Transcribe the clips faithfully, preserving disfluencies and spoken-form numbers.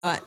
But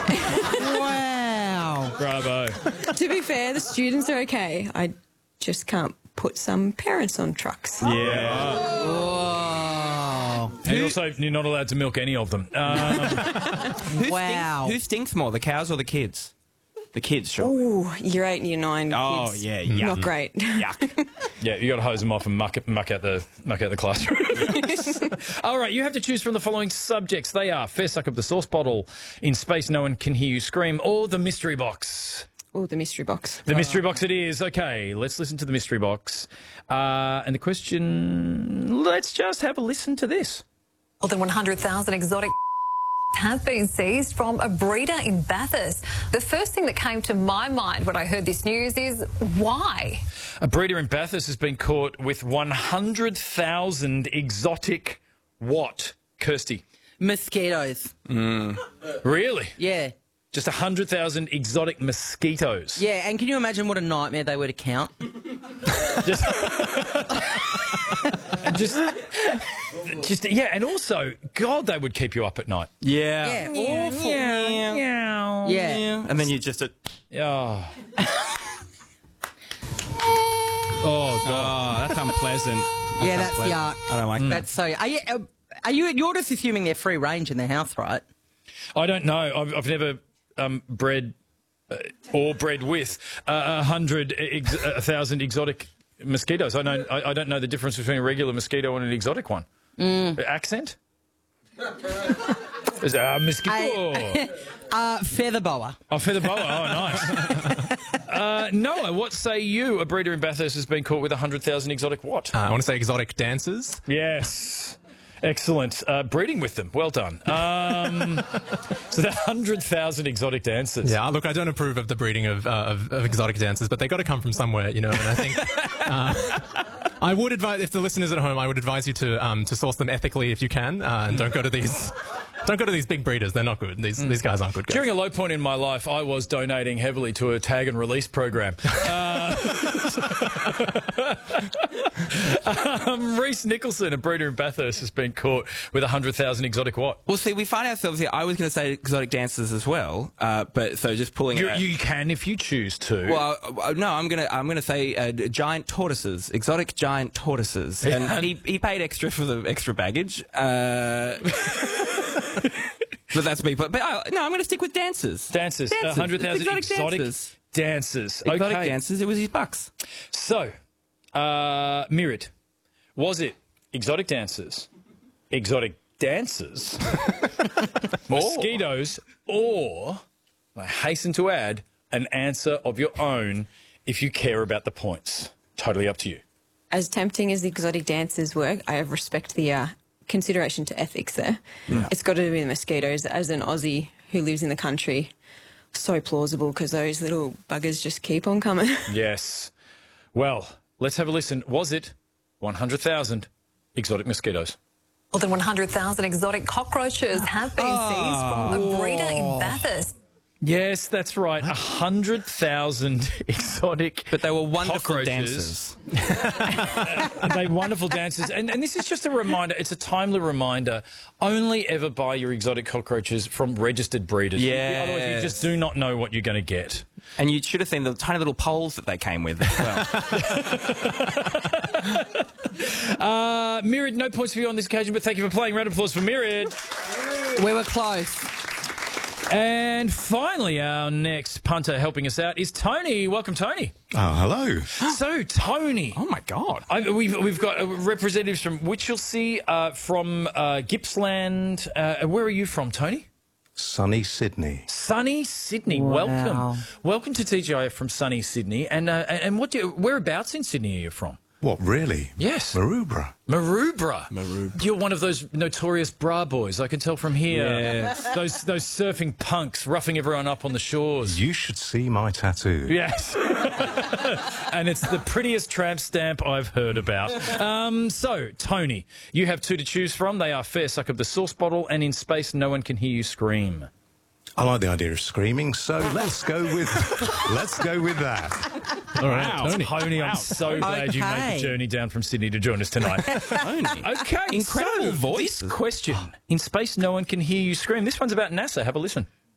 Wow. Bravo. to be fair, the students are okay. I just can't put some parents on trucks. Yeah. Oh. And also, you're not allowed to milk any of them. Um, Who Wow. Stinks, who stinks more, the cows or the kids? The kids, sure. Ooh, year eight and year nine Oh, kids. yeah, yuck. Not great. Yuck. yeah, you got to hose them off and muck, it, muck out the muck out the classroom. All right, you have to choose from the following subjects. They are Fair Suck Up the Sauce Bottle, In Space No One Can Hear You Scream, or The Mystery Box. Oh, the mystery box. The mystery box it is. Okay, let's listen to the mystery box. Uh, and the question, let's just have a listen to this. More than one hundred thousand exotic have been seized from a breeder in Bathurst. The first thing that came to my mind when I heard this news is why? A breeder in Bathurst has been caught with one hundred thousand exotic what, Kirsty? Mosquitoes. Really? Yeah. Just one hundred thousand exotic mosquitoes. Yeah, and can you imagine what a nightmare they were to count? Just, and just, just, yeah, and also, God, they would keep you up at night. Yeah. Yeah. Awful. Yeah. Yeah. And then you just... Uh, Oh. Oh, God. oh, that's unpleasant. Yeah, that's unpleasant. yuck. I don't like that. That's so. Are you? uh, Are you? You're just assuming they're free range in their house, right? I don't know. I've, I've never um, bred uh, or bred with uh, a hundred, ex- a thousand exotic mosquitoes. I know. I, I don't know the difference between a regular mosquito and an exotic one. Accent? Is that a mosquito? Uh, feather boa. Oh, feather boa. Oh, nice. uh, Noah, what say you? A breeder in Bathurst has been caught with one hundred thousand exotic what? Uh, I want to say exotic dancers. Yes. Excellent. Uh, breeding with them. Well done. Um, so that one hundred thousand exotic dancers. Yeah, look, I don't approve of the breeding of, uh, of, of exotic dancers, but they got to come from somewhere, you know. And I think uh, I would advise, if the listeners at home, I would advise you to um, to source them ethically if you can, uh, and don't go to these. Don't go to these big breeders. They're not good. These these guys aren't good guys. During a low point in my life, I was donating heavily to a tag and release program. Uh, um, Reece Nicholson, a breeder in Bathurst, has been caught with one hundred thousand exotic what? Well, see, we find ourselves here. I was going to say exotic dancers as well, uh, but so just pulling You, it out. you can if you choose to. Well, uh, no, I'm gonna I'm gonna say uh, giant tortoises, exotic giant tortoises, and he he paid extra for the extra baggage. Uh, but that's me. But, but uh, no, I'm gonna stick with dancers. dancers. Dancers. one hundred thousand Exotic exotic dancers. dancers. Exotic Okay. dancers. It was his bucks. So, uh, Mirid, was it exotic dancers, exotic dancers, mosquitoes, or, I hasten to add, an answer of your own if you care about the points? Totally up to you. As tempting as the exotic dancers work, I respect the uh, consideration to ethics there. It's got to be the mosquitoes. As an Aussie who lives in the country, so plausible because those little buggers just keep on coming. Yes. Well, let's have a listen. Was it one hundred thousand exotic mosquitoes? More than one hundred thousand exotic cockroaches have been seized from a breeder in Bathurst. Yes, that's right. one hundred thousand exotic But they were wonderful cockroaches. dancers. They wonderful dancers. And, and this is just a reminder, it's a timely reminder, only ever buy your exotic cockroaches from registered breeders. Yes. Otherwise you just do not know what you're going to get. And you should have seen the tiny little poles that they came with as well. Uh, Mirid, no points for you on this occasion, but thank you for playing. Round of applause for Mirid. We were close. And finally, our next punter helping us out is Tony. Welcome, Tony. Oh, hello. So, Tony. Oh my God. I, we've, we've got uh, representatives from Winchelsea, uh, from uh, Gippsland. Uh, where are you from, Tony? Sunny Sydney. Sunny Sydney. Wow. Welcome. Welcome to T G I F from sunny Sydney. And uh, and what do you, whereabouts in Sydney are you from? What, really? Yes. Maroubra. Maroubra. Maroubra. You're one of those notorious bra boys, I can tell from here. Yes. Those those surfing punks roughing everyone up on the shores. You should see my tattoo. Yes. And it's the prettiest tramp stamp I've heard about. Um, so, Tony, you have two to choose from. They are Fair Suck Up the Sauce Bottle and In Space No One Can Hear You Scream. I like the idea of screaming, so let's go with let's go with that. All right, Wow. Tony. Tony, I'm so glad you made Okay. the journey down from Sydney to join us tonight. Tony. Okay, Incredible so voice. This question: In space, no one can hear you scream. This one's about NASA. Have a listen.